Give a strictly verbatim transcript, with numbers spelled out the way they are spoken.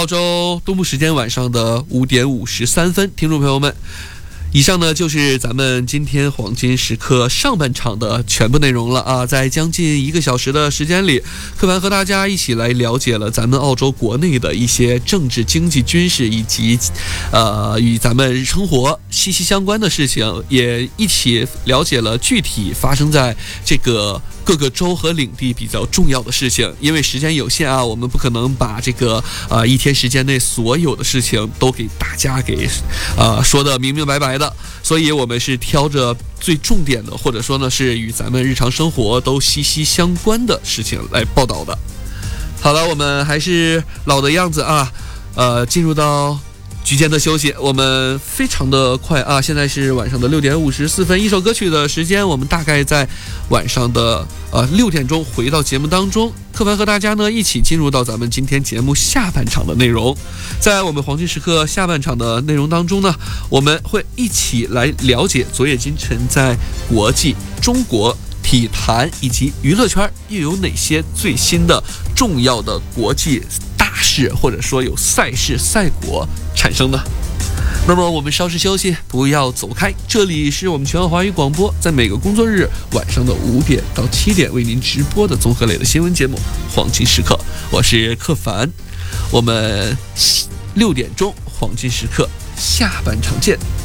澳洲东部时间晚上的五点五十三分，听众朋友们，以上呢就是咱们今天黄金时刻上半场的全部内容了啊！在将近一个小时的时间里，柯凡和大家一起来了解了咱们澳洲国内的一些政治、经济、军事以及呃与咱们生活息息相关的事情，也一起了解了具体发生在这个各个州和领地比较重要的事情。因为时间有限啊，我们不可能把这个呃一天时间内所有的事情都给大家给呃说的明明白白的，所以我们是挑着最重点的，或者说呢是与咱们日常生活都息息相关的事情来报道的。好了，我们还是老的样子啊，呃，进入到局间的休息，我们非常的快啊！现在是晚上的六点五十四分，一首歌曲的时间，我们大概在晚上的呃六点钟回到节目当中。柯凡和大家呢一起进入到咱们今天节目下半场的内容。在我们黄金时刻下半场的内容当中呢，我们会一起来了解昨夜今晨在国际、中国体坛以及娱乐圈又有哪些最新的重要的国际大事，或者说有赛事赛果产生的。那么我们稍事休息，不要走开，这里是我们全华语广播，在每个工作日晚上的五点到七点为您直播的综合类的新闻节目黄金时刻，我是柯凡，我们六点钟黄金时刻下半场见。